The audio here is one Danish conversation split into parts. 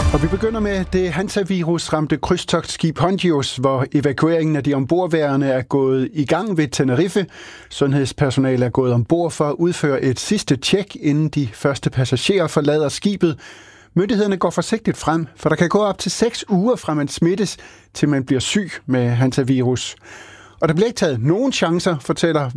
Og vi begynder med det Hansa-virus-ramte krydstogtskib Hondius, hvor evakueringen af de ombordværende er gået i gang ved Tenerife. Sundhedspersonale er gået ombord for at udføre et sidste tjek, inden de første passagerer forlader skibet. Myndighederne går forsigtigt frem, for der kan gå op til 6 uger fra man smittes, til man bliver syg med Hansa-virus. Og der bliver ikke taget nogen chancer, fortæller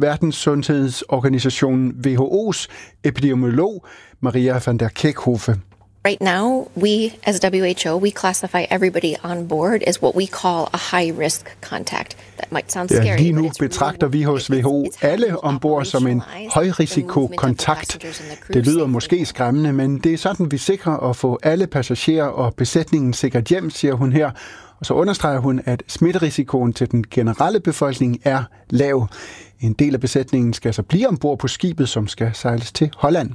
Verdenssundhedsorganisationen WHO's epidemiolog Maria van der Kerkhove. Right now, we as WHO, we classify everybody on board as what we call a high-risk contact. That might sound scary. Lige nu betragter vi hos WHO alle ombord som en højrisikokontakt. Det lyder måske skræmmende, men det er sådan, vi sikrer at få alle passagerer og besætningen sikkert hjem, siger hun her. Og så understreger hun, at smitterisikoen til den generelle befolkning er lav. En del af besætningen skal så blive ombord på skibet, som skal sejles til Holland.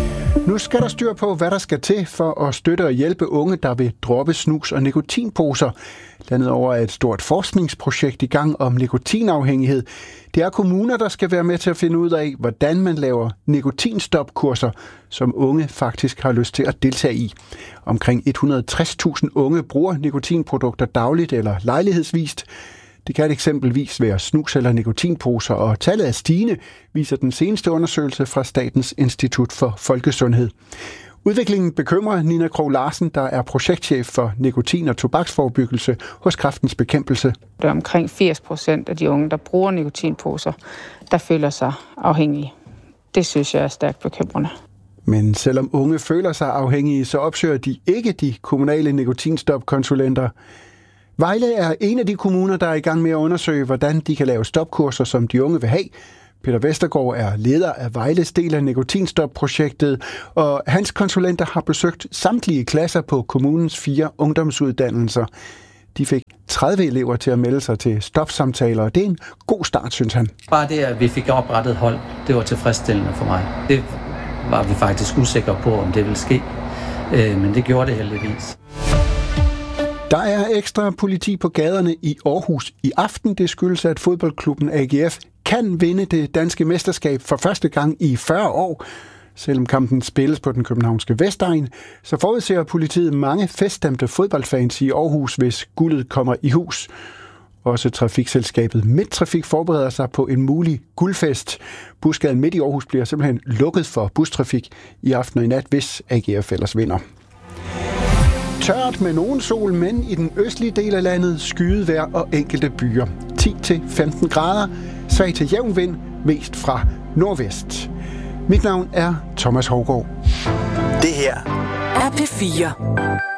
Nu skal der styr på, hvad der skal til for at støtte og hjælpe unge, der vil droppe snus og nikotinposer. Landet over er et stort forskningsprojekt i gang om nikotinafhængighed. Det er kommuner, der skal være med til at finde ud af, hvordan man laver nikotinstopkurser, som unge faktisk har lyst til at deltage i. Omkring 160.000 unge bruger nikotinprodukter dagligt eller lejlighedsvist. Det kan eksempelvis være snus eller nikotinposer, og tallet er stigende, viser den seneste undersøgelse fra Statens Institut for Folkesundhed. Udviklingen bekymrer Nina Krog Larsen, der er projektchef for nikotin- og tobaksforebyggelse hos Kræftens Bekæmpelse. Det er omkring 80% af de unge, der bruger nikotinposer, der føler sig afhængige. Det synes jeg er stærkt bekymrende. Men selvom unge føler sig afhængige, så opsøger de ikke de kommunale nikotinstopkonsulenter. Vejle er en af de kommuner, der er i gang med at undersøge, hvordan de kan lave stopkurser, som de unge vil have. Peter Vestergaard er leder af Vejles del af nikotinstopprojektet, og hans konsulenter har besøgt samtlige klasser på kommunens 4 ungdomsuddannelser. De fik 30 elever til at melde sig til stopsamtaler, og det er en god start, synes han. Bare det, at vi fik oprettet hold, det var tilfredsstillende for mig. Det var vi faktisk usikre på, om det ville ske, men det gjorde det heldigvis. Der er ekstra politi på gaderne i Aarhus i aften. Det skyldes, at fodboldklubben AGF kan vinde det danske mesterskab for første gang i 40 år. Selvom kampen spilles på den københavnske Vestegn, så forudser politiet mange feststemte fodboldfans i Aarhus, hvis guldet kommer i hus. Også trafikselskabet Midttrafik forbereder sig på en mulig guldfest. Busgaden midt i Aarhus bliver simpelthen lukket for bustrafik i aften og i nat, hvis AGF ellers vinder. Tørt med nogen sol, men i den østlige del af landet skydevejr og enkelte byer. 10-15 grader, svag til jævn vind, mest fra nordvest. Mit navn er Thomas Hougaard. Det her er P4.